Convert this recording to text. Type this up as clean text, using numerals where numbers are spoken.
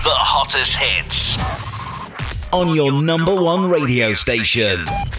the hottest hits on your number one radio station.